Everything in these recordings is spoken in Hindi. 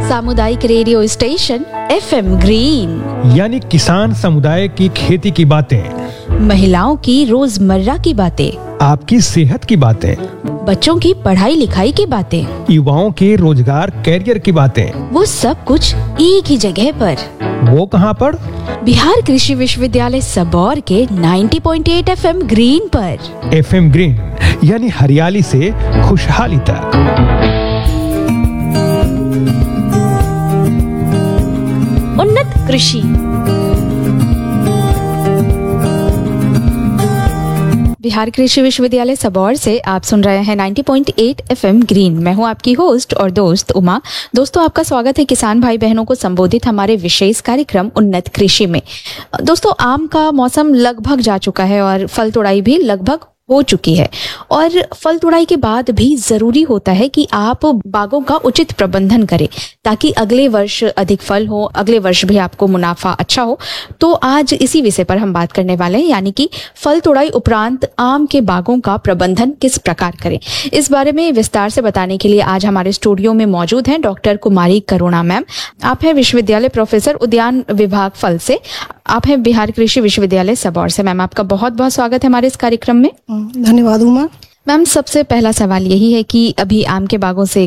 सामुदायिक रेडियो स्टेशन FM ग्रीन, यानी किसान समुदाय की खेती की बातें, महिलाओं की रोजमर्रा की बातें, आपकी सेहत की बातें, बच्चों की पढ़ाई लिखाई की बातें, युवाओं के रोजगार कैरियर की बातें, वो सब कुछ एक ही जगह पर। वो कहाँ पर? बिहार कृषि विश्वविद्यालय सबौर के 90.8 FM ग्रीन पर। FM ग्रीन यानी हरियाली से खुशहाली तक। उन्नत कृषि। बिहार कृषि विश्वविद्यालय सबौर से आप सुन रहे हैं 90.8 FM ग्रीन। मैं हूं आपकी होस्ट और दोस्त उमा। दोस्तों, आपका स्वागत है किसान भाई बहनों को संबोधित हमारे विशेष कार्यक्रम उन्नत कृषि में। दोस्तों, आम का मौसम लगभग जा चुका है और फल तोड़ाई भी लगभग हो चुकी है, और फल तोड़ाई के बाद भी जरूरी होता है कि आप बागों का उचित प्रबंधन करें ताकि अगले वर्ष अधिक फल हो, अगले वर्ष भी आपको मुनाफा अच्छा हो। तो आज इसी विषय पर हम बात करने वाले हैं, यानी कि फल तोड़ाई उपरांत आम के बागों का प्रबंधन किस प्रकार करें। इस बारे में विस्तार से बताने के लिए आज हमारे स्टूडियो में मौजूद हैं डॉक्टर कुमारी करुणा मैम। आप हैं विश्वविद्यालय प्रोफेसर, उद्यान विभाग फल से। आप हैं बिहार कृषि विश्वविद्यालय सबौर से। मैम, आपका बहुत बहुत स्वागत है हमारे इस कार्यक्रम में। धन्यवाद उमा। मैम, सबसे पहला सवाल यही है कि अभी आम के बागों से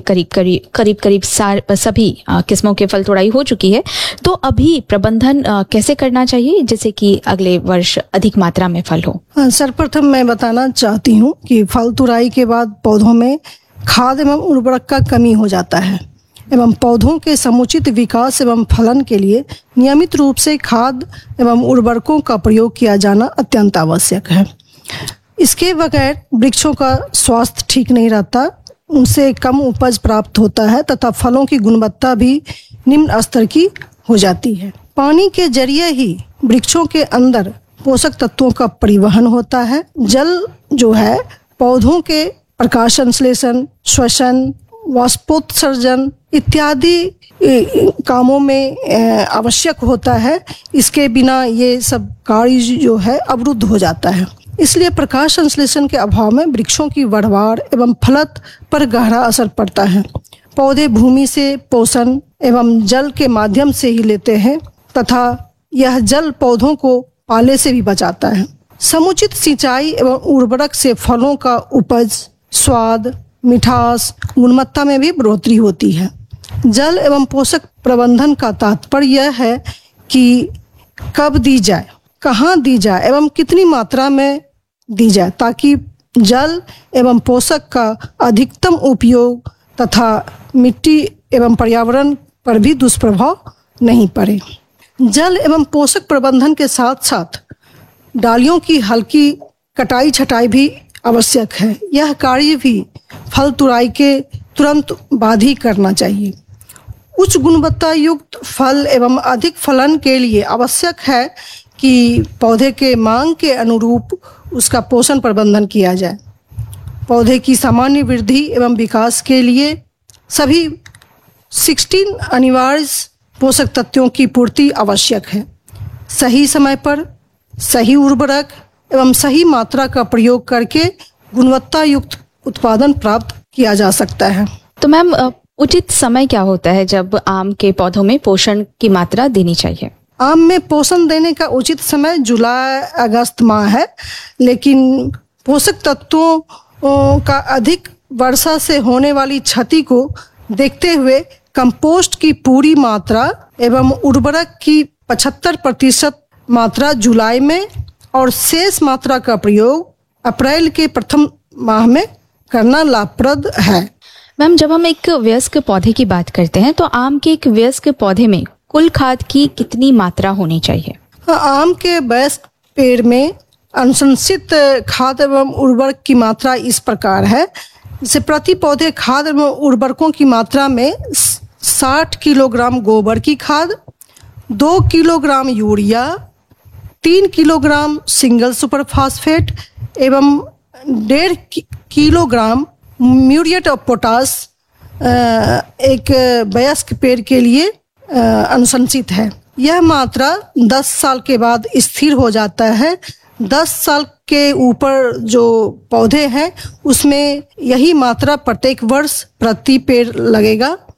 करीब सभी किस्मों के फल तोड़ाई हो चुकी है, तो अभी प्रबंधन कैसे करना चाहिए जिससे कि अगले वर्ष अधिक मात्रा में फल हो? सर्वप्रथम मैं बताना चाहती हूँ कि फल तोड़ाई के बाद पौधों में खाद एवं उर्वरक का कमी हो जाता है एवं पौधों के समुचित विकास एवं फलन के लिए नियमित रूप से खाद एवं उर्वरकों का प्रयोग किया जाना अत्यंत आवश्यक है। इसके बगैर वृक्षों का स्वास्थ्य ठीक नहीं रहता, उनसे कम उपज प्राप्त होता है तथा फलों की गुणवत्ता भी निम्न स्तर की हो जाती है। पानी के जरिए ही वृक्षों के अंदर पोषक तत्वों का परिवहन होता है। जल जो है पौधों के प्रकाश संश्लेषण, श्वसन, वाष्पोत्सर्जन इत्यादि कामों में आवश्यक होता है। इसके बिना ये सब कार्य जो है अवरुद्ध हो जाता है। इसलिए प्रकाश संश्लेषण के अभाव में वृक्षों की बढ़वार एवं फलत पर गहरा असर पड़ता है। पौधे भूमि से पोषण एवं जल के माध्यम से ही लेते हैं तथा यह जल पौधों को पाले से भी बचाता है। समुचित सिंचाई एवं उर्वरक से फलों का उपज, स्वाद, मिठास, गुणवत्ता में भी बढ़ोतरी होती है। जल एवं पोषक प्रबंधन का तात्पर्य यह है कि कब दी जाए, कहाँ दी जाए एवं कितनी मात्रा में दी जाए ताकि जल एवं पोषक का अधिकतम उपयोग तथा मिट्टी एवं पर्यावरण पर भी दुष्प्रभाव नहीं पड़े। जल एवं पोषक प्रबंधन के साथ साथ डालियों की हल्की कटाई छटाई भी आवश्यक है। यह कार्य भी फल तोड़ाई के तुरंत बाद ही करना चाहिए। उच्च गुणवत्ता युक्त फल एवं अधिक फलन के लिए आवश्यक है कि पौधे के मांग के अनुरूप उसका पोषण प्रबंधन किया जाए। पौधे की सामान्य वृद्धि एवं विकास के लिए सभी 16 अनिवार्य पोषक तत्वों की पूर्ति आवश्यक है। सही समय पर सही उर्वरक एवं सही मात्रा का प्रयोग करके गुणवत्ता युक्त उत्पादन प्राप्त किया जा सकता है। तो मैम, उचित समय क्या होता है जब आम के पौधों में पोषण की मात्रा देनी चाहिए? आम में पोषण देने का उचित समय जुलाई अगस्त माह है, लेकिन पोषक तत्वों का अधिक वर्षा से होने वाली क्षति को देखते हुए कंपोस्ट की पूरी मात्रा एवं उर्वरक की 75% मात्रा जुलाई में और शेष मात्रा का प्रयोग अप्रैल के प्रथम माह में करना लाभप्रद है। मैम, जब हम एक वयस्क पौधे की बात करते हैं तो आम के एक वयस्क पौधे में कुल खाद की कितनी मात्रा होनी चाहिए? आम के वयस्क पेड़ में अनुशंसित खाद एवं उर्वरक की मात्रा इस प्रकार है। जैसे प्रति पौधे खाद एवं उर्वरकों की मात्रा में 60 किलोग्राम गोबर की खाद, 2 kilogram urea, 3 kilogram single super phosphate एवं 1.5 किलोग्राम म्यूरिएट ऑफ पोटास एक वयस्क पेड़ के लिए अनुशंसित है। यह मात्रा 10 साल के बाद स्थिर हो जाता है। 10 साल के ऊपर जो पौधे हैं उसमें यही मात्रा प्रत्येक वर्ष प्रति पेड़ लगेगा।